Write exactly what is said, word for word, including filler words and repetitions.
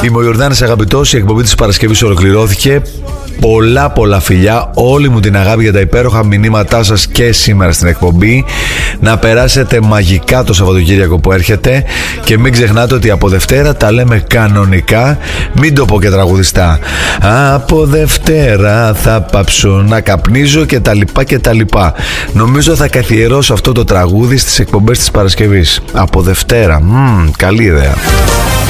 Είμαι ο Ιορδάνης Αγαπητός, η εκπομπή της Παρασκευής ολοκληρώθηκε. Πολλά πολλά φιλιά, όλη μου την αγάπη για τα υπέροχα μηνύματά σας και σήμερα στην εκπομπή. Να περάσετε μαγικά το Σαββατοκύριακο που έρχεται και μην ξεχνάτε ότι από Δευτέρα τα λέμε κανονικά, μην το πω και τραγουδιστά. Από Δευτέρα θα πάψω να καπνίζω και τα λοιπά και τα λοιπά. Νομίζω θα καθιερώσω αυτό το τραγούδι στις εκπομπές της Παρασκευής. Από Δευτέρα, Μμ, καλή ιδέα.